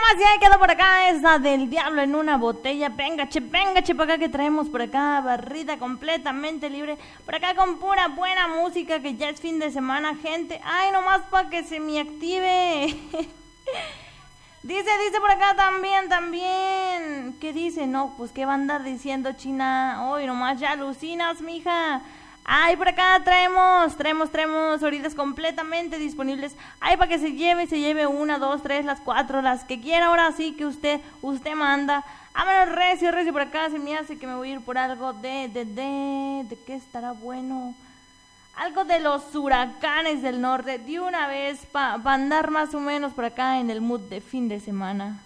más ya quedó por acá esa del diablo en una botella. Venga, che, para acá que traemos por acá barrida completamente libre. Por acá con pura buena música que ya es fin de semana, gente. Ay, nomás para que se me active. Dice por acá también. ¿Qué dice? No, pues qué va a andar diciendo China. Hoy nomás ya alucinas, mija. Ay, por acá traemos horitas completamente disponibles. Ay, para que se lleve 1, 2, 3, las 4, las que quiera. Ahora sí que usted manda. Vámonos recio por acá. Se me hace que me voy a ir por algo ¿de qué estará bueno? Algo de los huracanes del norte. De una vez, para andar más o menos por acá en el mood de fin de semana.